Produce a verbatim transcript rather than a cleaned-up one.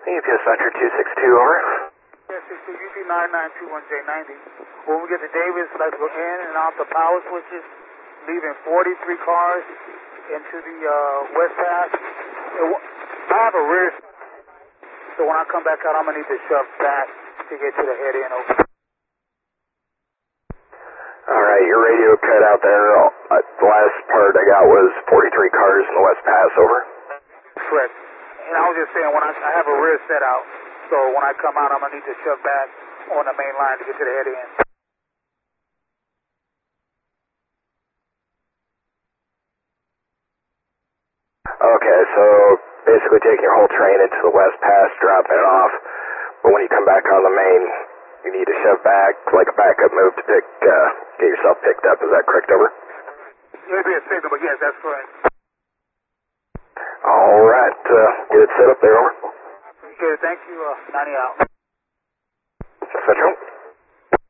U P S Vector two six two, over. Yes, six two, U P nine nine two one J ninety. When we get to Davis, let's go in and out the power switches, leaving forty-three cars into the uh, West Pass. I have a rear, so when I come back out, I'm going to need to shove back to get to the head end. Over. All right, your radio cut out there. Uh, the last part I got was forty-three cars in the West Pass, over. Correct. And I was just saying, when I, I have a rear set out, so when I come out, I'm going to need to shove back on the main line to get to the head end. Okay, so basically taking your whole train into the West Pass, dropping it off, but when you come back on the main, you need to shove back, like a backup move to pick, uh, get yourself picked up. Is that correct, over? Maybe a signal, but yes, that's correct. All right, uh, get it set up there, over. Okay, thank you, uh, ninety out. Central.